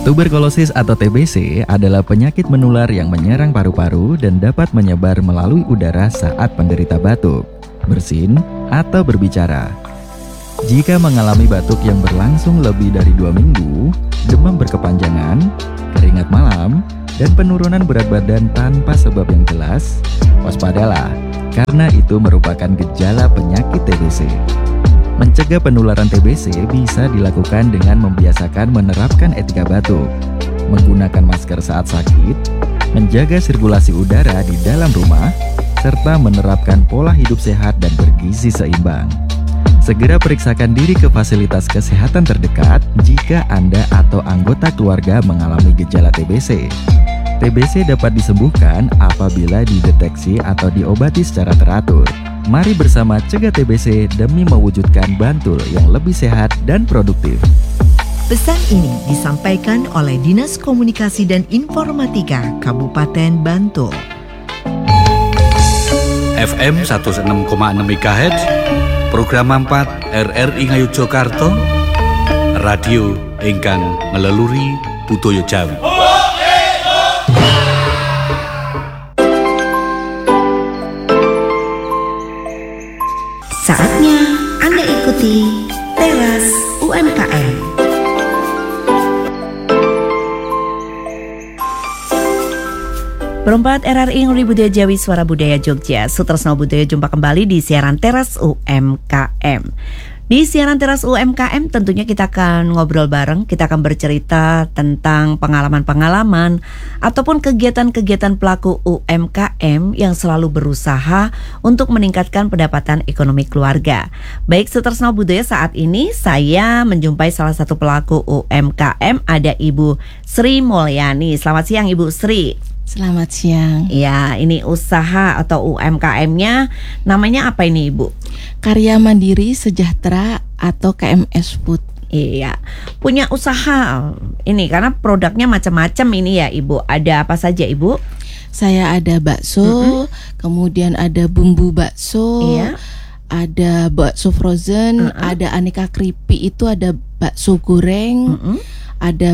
Tuberkulosis atau TBC adalah penyakit menular yang menyerang paru-paru dan dapat menyebar melalui udara saat penderita batuk, bersin, atau berbicara. Jika mengalami batuk yang berlangsung lebih dari 2 minggu, demam berkepanjangan, keringat malam, dan penurunan berat badan tanpa sebab yang jelas, waspadalah, karena itu merupakan gejala penyakit TBC. Mencegah penularan TBC bisa dilakukan dengan membiasakan menerapkan etika batuk, menggunakan masker saat sakit, menjaga sirkulasi udara di dalam rumah, serta menerapkan pola hidup sehat dan bergizi seimbang. Segera periksakan diri ke fasilitas kesehatan terdekat jika Anda atau anggota keluarga mengalami gejala TBC. TBC dapat disembuhkan apabila dideteksi atau diobati secara teratur. Mari bersama cegah TBC demi mewujudkan Bantul yang lebih sehat dan produktif. Pesan ini disampaikan oleh Dinas Komunikasi dan Informatika Kabupaten Bantul. FM 106,6 MHz, program 4 RRI Ngayogyakarta, radio ingkang ngeleluri budaya Jawi. Saatnya Anda ikuti Teras UMKM. Perempat RRI Nguli Budaya Jawi Suara Budaya Jogja, Sutresno Budaya jumpa kembali di siaran Teras UMKM. Di siaran Teras UMKM tentunya kita akan ngobrol bareng, kita akan bercerita tentang pengalaman-pengalaman ataupun kegiatan-kegiatan pelaku UMKM yang selalu berusaha untuk meningkatkan pendapatan ekonomi keluarga. Baik Sutresno Budaya, saat ini saya menjumpai salah satu pelaku UMKM, ada Ibu Sri Mulyani. Selamat siang Ibu Sri. Selamat siang. Ya, ini usaha atau UMKM-nya namanya apa ini Ibu? Karya Mandiri Sejahtera atau KMS Food. Iya, punya usaha ini karena produknya macam-macam ini ya Ibu. Ada apa saja Ibu? Saya ada bakso, kemudian ada bumbu bakso, iya. Ada bakso frozen, ada aneka keripik, itu ada bakso goreng, ada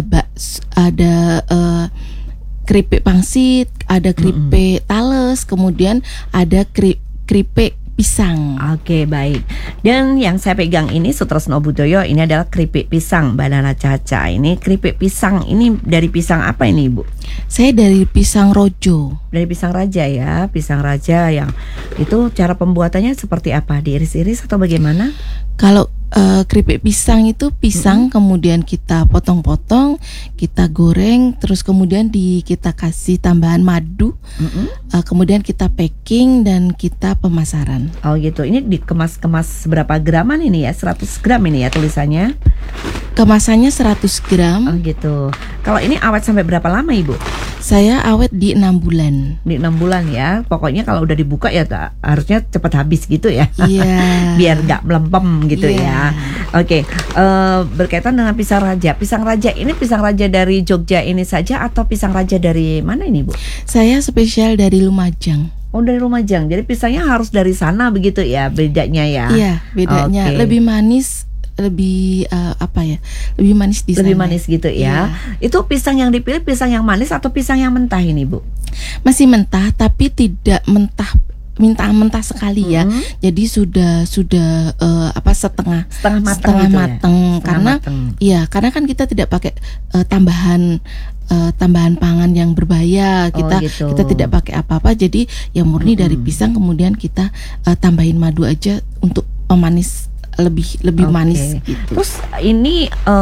keripik pangsit, ada keripik tales, kemudian ada keripik pisang. Oke, baik. Dan yang saya pegang ini Sutresno Budoyo, ini adalah keripik pisang Mbak Nana Caca. Ini keripik pisang, ini dari pisang apa ini Ibu? Saya dari pisang rojo. Dari pisang raja ya, pisang raja yang itu cara pembuatannya seperti apa? Diiris-iris atau bagaimana? Kalau keripik pisang itu pisang kemudian kita potong-potong, kita goreng, terus kemudian kita kasih tambahan madu, kemudian kita packing dan kita pemasaran. Oh gitu, ini dikemas-kemas berapa graman ini ya? 100 gram ini ya tulisannya? Kemasannya 100 gram. Oh gitu. Kalau ini awet sampai berapa lama Ibu? Saya awet di 6 bulan. Di 6 bulan ya. Pokoknya kalau udah dibuka ya harusnya cepat habis gitu ya. Iya. Biar gak melempem gitu ya. Oke, berkaitan dengan pisang raja. Pisang raja ini pisang raja dari Jogja ini saja atau pisang raja dari mana ini Bu? Saya spesial dari Lumajang. Oh, dari Lumajang. Jadi pisangnya harus dari sana begitu ya, bedanya ya. Iya, bedanya. Lebih manis, lebih lebih manis di sana. Lebih manis gitu ya. Itu pisang yang dipilih pisang yang manis atau pisang yang mentah ini Bu? Masih mentah tapi tidak mentah sekali ya. Jadi sudah setengah matang karena karena kan kita tidak pakai tambahan pangan yang berbahaya. Kita tidak pakai apa-apa. Jadi yang murni dari pisang, kemudian kita tambahin madu aja untuk pemanis lebih manis gitu. Terus ini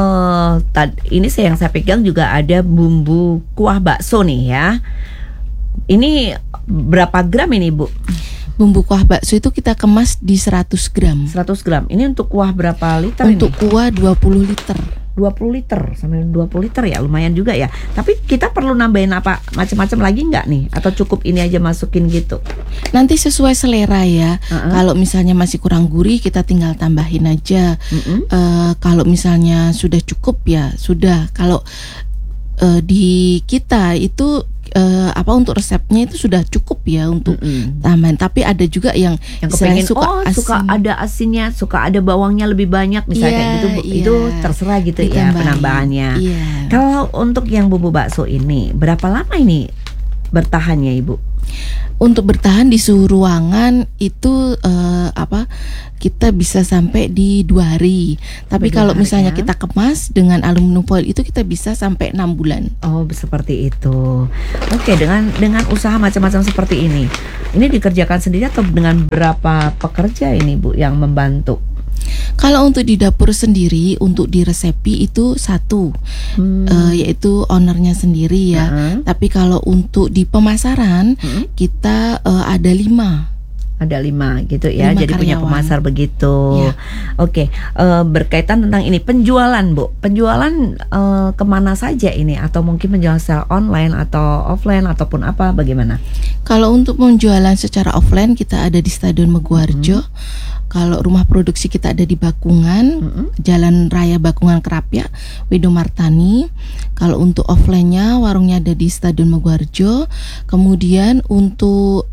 ini yang saya pegang juga ada bumbu kuah bakso nih ya. Ini berapa gram ini Bu? Bumbu kuah bakso itu kita kemas di 100 gram. 100 gram. Ini untuk kuah berapa liter untuk ini? Untuk kuah 20 liter. 20 liter sampai 20 liter ya, lumayan juga ya. Tapi kita perlu nambahin apa macam-macam lagi nggak nih? Atau cukup ini aja masukin gitu? Nanti sesuai selera ya. Kalau misalnya masih kurang gurih, kita tinggal tambahin aja. Kalau misalnya sudah cukup ya sudah. Kalau di kita itu untuk resepnya itu sudah cukup ya untuk tambahan. Tapi ada juga yang kepengen suka ada asinnya, suka ada bawangnya lebih banyak misalnya kayak gitu. Itu terserah gitu ya penambahannya. Kalau untuk yang bumbu bakso ini berapa lama ini bertahannya Ibu? Untuk bertahan di suhu ruangan itu kita bisa sampai di 2 hari. Tapi kalau misalnya kita kemas dengan aluminium foil itu kita bisa sampai 6 bulan. Oh, seperti itu. Oke, dengan usaha macam-macam seperti ini dikerjakan sendiri atau dengan berapa pekerja ini Bu yang membantu? Kalau untuk di dapur sendiri, untuk di resepi itu 1, yaitu ownernya sendiri ya. Tapi kalau untuk di pemasaran kita ada 5. Ada 5 gitu ya. 5 jadi karyawan. Punya pemasar begitu. Oke, berkaitan tentang ini penjualan Bu. Penjualan kemana saja ini? Atau mungkin penjualan secara online atau offline ataupun apa? Bagaimana? Kalau untuk penjualan secara offline kita ada di Stadion Meguarjo. Kalau rumah produksi kita ada di Bakungan, Jalan Raya Bakungan Kerapia, Widomartani. Kalau untuk offline-nya warungnya ada di Stadion Meguarjo. Kemudian untuk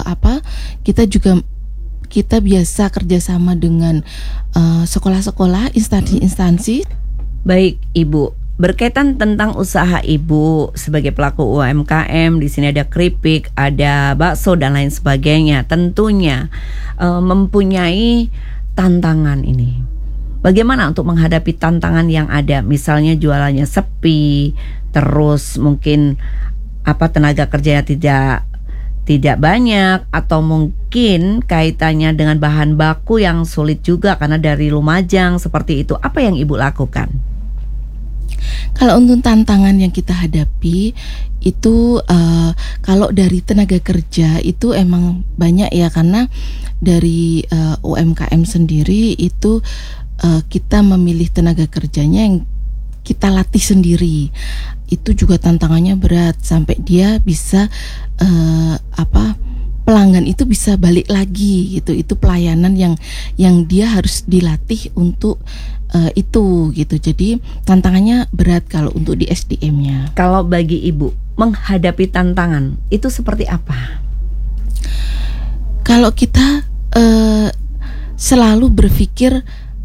kita biasa kerjasama dengan sekolah-sekolah, instansi-instansi. Baik Ibu, berkaitan tentang usaha Ibu sebagai pelaku UMKM, di sini ada keripik, ada bakso dan lain sebagainya. Tentunya mempunyai tantangan ini. Bagaimana untuk menghadapi tantangan yang ada? Misalnya jualannya sepi, terus mungkin tenaga kerjanya tidak banyak, atau mungkin kaitannya dengan bahan baku yang sulit juga karena dari Lumajang seperti itu. Apa yang Ibu lakukan? Kalau untuk tantangan yang kita hadapi itu kalau dari tenaga kerja itu emang banyak ya, karena dari UMKM sendiri itu kita memilih tenaga kerjanya yang kita latih sendiri. Itu juga tantangannya berat sampai dia bisa pelanggan itu bisa balik lagi gitu. Itu pelayanan yang dia harus dilatih untuk itu gitu. Jadi tantangannya berat kalau untuk di SDM-nya. Kalau bagi Ibu menghadapi tantangan itu seperti apa? Kalau kita selalu berpikir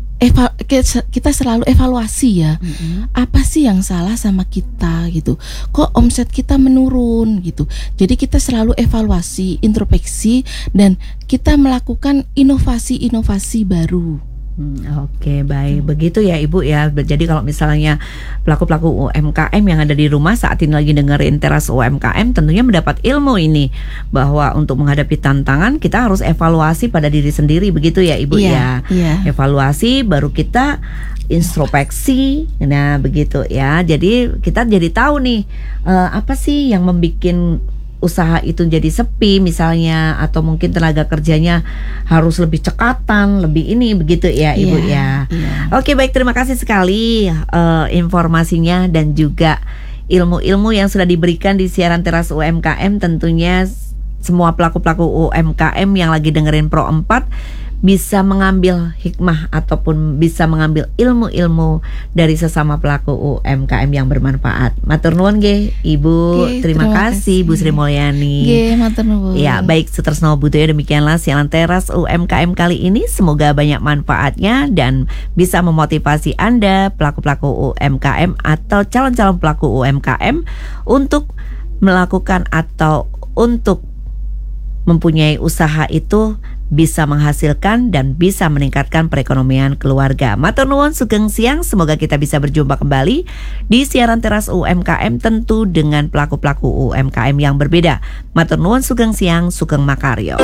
kita selalu evaluasi ya. Apa sih yang salah sama kita gitu? Kok omset kita menurun gitu? Jadi kita selalu evaluasi, introspeksi, dan kita melakukan inovasi-inovasi baru. Oke, baik. Begitu ya Ibu ya. Jadi kalau misalnya pelaku-pelaku UMKM yang ada di rumah saat ini lagi dengerin Teras UMKM, tentunya mendapat ilmu ini bahwa untuk menghadapi tantangan kita harus evaluasi pada diri sendiri, begitu ya Ibu ya. Evaluasi baru kita introspeksi. Nah, begitu ya. Jadi kita jadi tahu nih apa sih yang membuat usaha itu jadi sepi misalnya, atau mungkin tenaga kerjanya harus lebih cekatan, lebih ini, begitu ya Ibu ya. Oke, baik, terima kasih sekali informasinya dan juga ilmu-ilmu yang sudah diberikan di siaran Teras UMKM. Tentunya semua pelaku-pelaku UMKM yang lagi dengerin Pro 4 bisa mengambil hikmah ataupun bisa mengambil ilmu-ilmu dari sesama pelaku UMKM yang bermanfaat. Matur nuwun nggih Ibu. Terima kasih Bu Sri Mulyani. Nggih, matur nuwun. Ya, baik, Sutresno Budaya, demikianlah siaran Teras UMKM kali ini. Semoga banyak manfaatnya dan bisa memotivasi Anda pelaku-pelaku UMKM atau calon-calon pelaku UMKM untuk melakukan atau untuk mempunyai usaha itu bisa menghasilkan dan bisa meningkatkan perekonomian keluarga. Matur nuwun, sugeng siang. Semoga kita bisa berjumpa kembali di siaran Teras UMKM, tentu dengan pelaku-pelaku UMKM yang berbeda. Matur nuwun, sugeng siang, sugeng makaryo.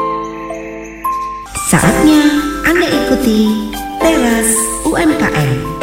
Saatnya Anda ikuti Teras UMKM.